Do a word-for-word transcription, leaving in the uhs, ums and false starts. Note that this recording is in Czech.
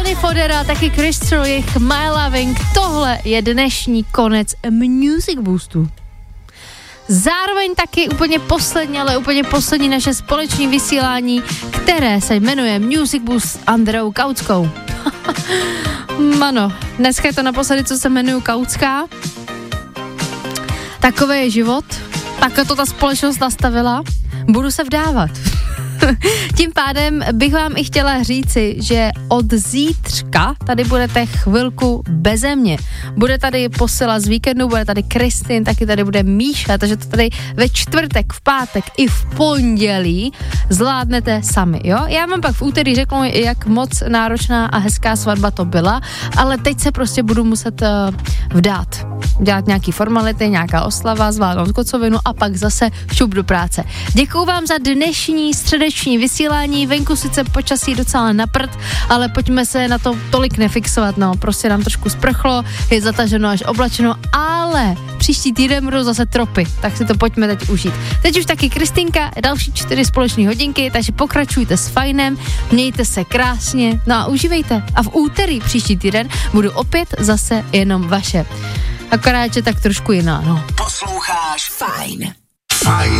Johnny Fodera, taky Chris True, jejich My Loving. Tohle je dnešní konec Music Boostu. Zároveň taky úplně poslední, ale úplně poslední naše společné vysílání, které se jmenuje Music Boost s Andreou Kautskou. Mano, dneska je to naposledy, co se jmenuju Kautská. Takový je život, tak to ta společnost nastavila. Budu se vdávat. Tím pádem bych vám i chtěla říci, že od zítřka tady budete chvilku beze mě. Bude tady posila z víkendu, bude tady Kristin, taky tady bude Míša, takže to tady ve čtvrtek, v pátek i v pondělí zvládnete sami, jo? Já vám pak v úterý řeknu, jak moc náročná a hezká svatba to byla, ale teď se prostě budu muset uh, vdát. Dělat nějaký formality, nějaká oslava, zvládnout kocovinu a pak zase šup do práce. Děkuju vám za dnešní středeční vysílání, venku sice počasí docela na prd, ale pojďme se na to tolik nefixovat, no, prostě nám trošku sprchlo, je zataženo až oblačeno, ale příští týden budou zase tropy, tak si to pojďme teď užít. Teď už taky Kristinka, další čtyři společné hodinky, takže pokračujte s fajnem, mějte se krásně, no a užívejte. A v úterý příští týden budu opět zase jenom vaše. Akorát, že tak trošku jiná, no. Posloucháš Fajn. Fajn.